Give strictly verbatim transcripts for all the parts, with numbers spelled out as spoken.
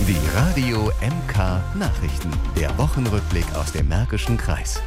Die Radio M K Nachrichten. Der Wochenrückblick aus dem Märkischen Kreis.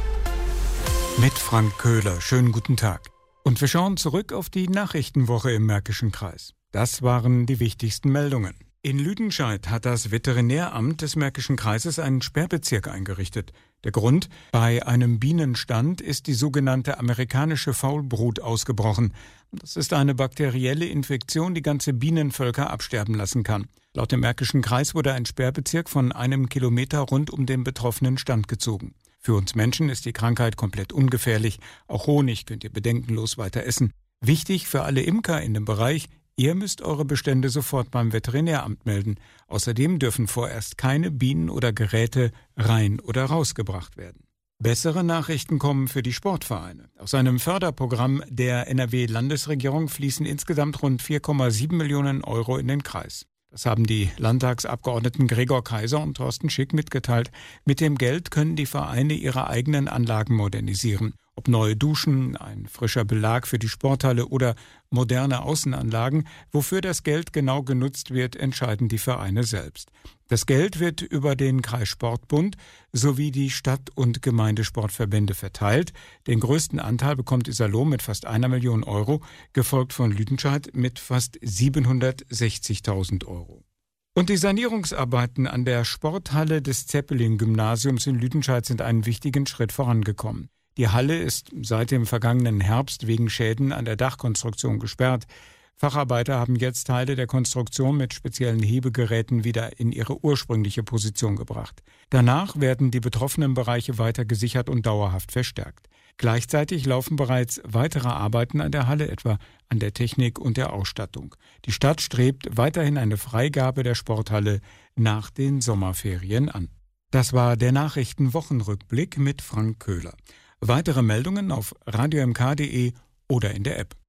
Mit Frank Köhler. Schönen guten Tag. Und wir schauen zurück auf die Nachrichtenwoche im Märkischen Kreis. Das waren die wichtigsten Meldungen. In Lüdenscheid hat das Veterinäramt des Märkischen Kreises einen Sperrbezirk eingerichtet. Der Grund: Bei einem Bienenstand ist die sogenannte amerikanische Faulbrut ausgebrochen. Das ist eine bakterielle Infektion, die ganze Bienenvölker absterben lassen kann. Laut dem Märkischen Kreis wurde ein Sperrbezirk von einem Kilometer rund um den betroffenen Stand gezogen. Für uns Menschen ist die Krankheit komplett ungefährlich. Auch Honig könnt ihr bedenkenlos weiter essen. Wichtig für alle Imker in dem Bereich: Ihr müsst eure Bestände sofort beim Veterinäramt melden. Außerdem dürfen vorerst keine Bienen oder Geräte rein oder rausgebracht werden. Bessere Nachrichten kommen für die Sportvereine. Aus einem Förderprogramm der N R W-Landesregierung fließen insgesamt rund vier Komma sieben Millionen Euro in den Kreis. Das haben die Landtagsabgeordneten Gregor Kaiser und Thorsten Schick mitgeteilt. Mit dem Geld können die Vereine ihre eigenen Anlagen modernisieren. Ob neue Duschen, ein frischer Belag für die Sporthalle oder moderne Außenanlagen, wofür das Geld genau genutzt wird, entscheiden die Vereine selbst. Das Geld wird über den Kreissportbund sowie die Stadt- und Gemeindesportverbände verteilt. Den größten Anteil bekommt Iserlohn mit fast einer Million Euro, gefolgt von Lüdenscheid mit fast siebenhundertsechzigtausend Euro. Und die Sanierungsarbeiten an der Sporthalle des Zeppelin-Gymnasiums in Lüdenscheid sind einen wichtigen Schritt vorangekommen. Die Halle ist seit dem vergangenen Herbst wegen Schäden an der Dachkonstruktion gesperrt. Facharbeiter haben jetzt Teile der Konstruktion mit speziellen Hebegeräten wieder in ihre ursprüngliche Position gebracht. Danach werden die betroffenen Bereiche weiter gesichert und dauerhaft verstärkt. Gleichzeitig laufen bereits weitere Arbeiten an der Halle, etwa an der Technik und der Ausstattung. Die Stadt strebt weiterhin eine Freigabe der Sporthalle nach den Sommerferien an. Das war der Nachrichtenwochenrückblick mit Frank Köhler. Weitere Meldungen auf radio m k punkt d e oder in der App.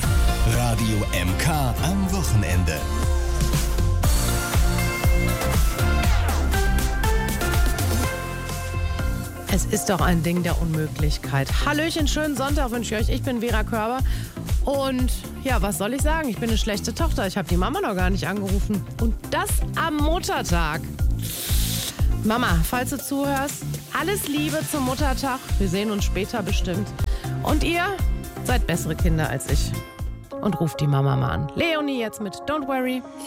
Radio M K am Wochenende. Es ist doch ein Ding der Unmöglichkeit. Hallöchen, schönen Sonntag wünsche ich euch. Ich bin Vera Körber und ja, was soll ich sagen? Ich bin eine schlechte Tochter. Ich habe die Mama noch gar nicht angerufen. Und das am Muttertag. Mama, falls du zuhörst, alles Liebe zum Muttertag. Wir sehen uns später bestimmt. Und ihr seid bessere Kinder als ich. Und ruft die Mama mal an. Leonie jetzt mit Don't Worry.